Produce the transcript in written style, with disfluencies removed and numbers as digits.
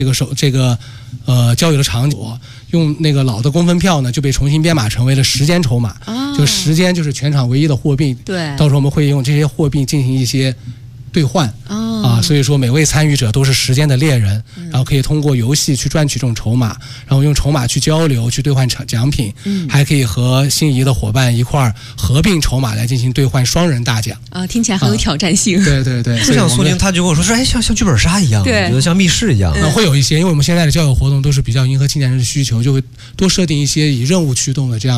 交易的场景，用那个老的公分票呢就被重新编码成为了时间筹码，就时间就是全场唯一的货币。 对， 到时候我们会用这些货币进行一些兑换。所以说每位参与者都是时间的猎人，然后可以通过游戏去赚取这种筹码，然后用筹码去交流，去兑换奖品，还可以和心仪的伙伴一块儿合并筹码来进行兑换双人大奖。 听起来很有挑战性。 对对对， 就像苏宁他就跟我说，哎，像剧本杀一样， 对， 我觉得像密室一样。 会有一些，因为我们现在的交友活动都是比较迎合青年人的需求，就会多设定一些以任务驱动的这样。